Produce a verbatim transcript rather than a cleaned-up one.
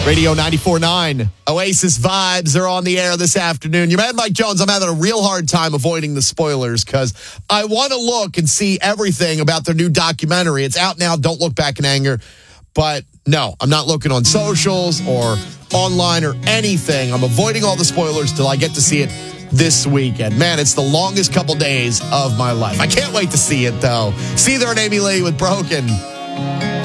Radio ninety-four point nine, Oasis Vibes are on the air this afternoon. Your man Mike Jones, I'm having a real hard time avoiding the spoilers because I want to look and see everything about their new documentary. It's out now, Don't Look Back in Anger. But no, I'm not looking on socials or online or anything. I'm avoiding all the spoilers till I get to see it this weekend. Man, it's the longest couple days of my life. I can't wait to see it, though. See there, Amy Lee with Broken.